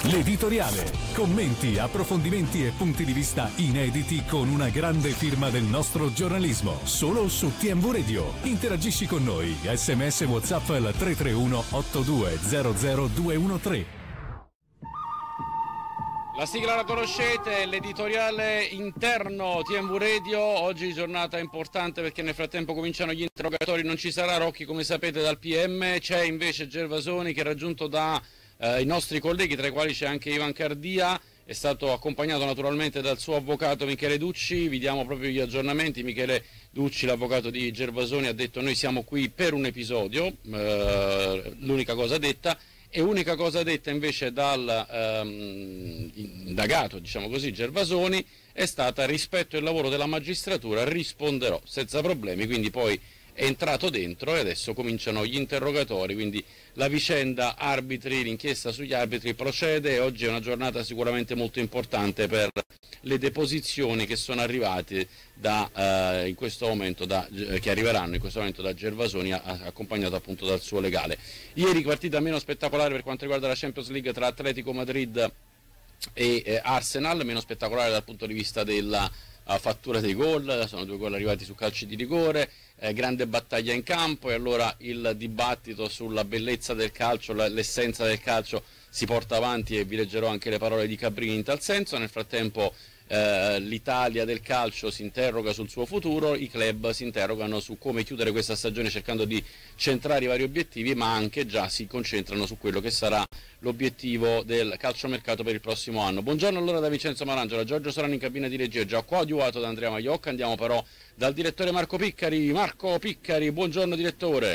L'editoriale. Commenti, approfondimenti e punti di vista inediti con una grande firma del nostro giornalismo. Solo su TMV Radio. Interagisci con noi. SMS WhatsApp al 331 8200 213. La sigla la conoscete, l'editoriale interno TMV Radio. Oggi giornata importante perché nel frattempo cominciano gli interrogatori. Non ci sarà Rocchi, come sapete, dal PM. C'è invece Gervasoni, che è raggiunto da i nostri colleghi, tra i quali c'è anche Ivan Cardia. È stato accompagnato naturalmente dal suo avvocato Michele Ducci. Vi diamo proprio gli aggiornamenti. Michele Ducci, l'avvocato di Gervasoni, ha detto: noi siamo qui per un episodio, l'unica cosa detta. E unica cosa detta invece dal indagato, diciamo così, Gervasoni, è stata: rispetto al lavoro della magistratura risponderò senza problemi. Quindi poi è entrato dentro e adesso cominciano gli interrogatori, quindi la vicenda arbitri, l'inchiesta sugli arbitri procede. Oggi è una giornata sicuramente molto importante per le deposizioni che sono arrivate in questo momento che arriveranno in questo momento da Gervasoni, accompagnato appunto dal suo legale. Ieri partita meno spettacolare per quanto riguarda la Champions League tra Atletico Madrid e Arsenal, meno spettacolare dal punto di vista della fattura dei gol. Sono 2 gol arrivati su calci di rigore, grande battaglia in campo, e allora il dibattito sulla bellezza del calcio, l'essenza del calcio si porta avanti, e vi leggerò anche le parole di Cabrini in tal senso. Nel frattempo l'Italia del calcio si interroga sul suo futuro, i club si interrogano su come chiudere questa stagione cercando di centrare i vari obiettivi, ma anche già si concentrano su quello che sarà l'obiettivo del calciomercato per il prossimo anno. Buongiorno allora da Vincenzo Marangiola, Giorgio Sorano in cabina di regia, già coadiuvato da Andrea Maiocca. Andiamo però dal direttore Marco Piccari. Marco Piccari, buongiorno direttore.